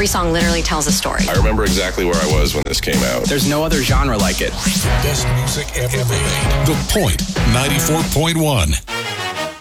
Every song literally tells a story. I remember exactly where I was when this came out. There's no other genre like it. Best music ever made. The Point 94.1.